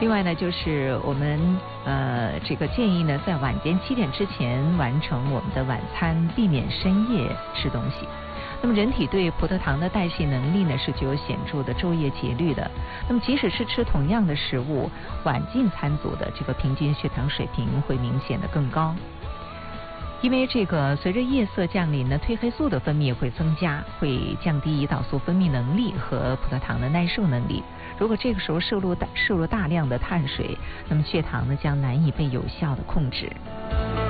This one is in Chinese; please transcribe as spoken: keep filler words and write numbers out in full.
另外呢，就是我们呃这个建议呢，在晚间七点之前完成我们的晚餐，避免深夜吃东西。那么人体对葡萄糖的代谢能力呢是具有显著的昼夜节律的。那么即使是吃同样的食物，晚进餐组的这个平均血糖水平会明显的更高。因为这个随着夜色降临呢，褪黑素的分泌会增加，会降低胰岛素分泌能力和葡萄糖的耐受能力。如果这个时候摄入大摄入大量的碳水，那么血糖呢将难以被有效的控制。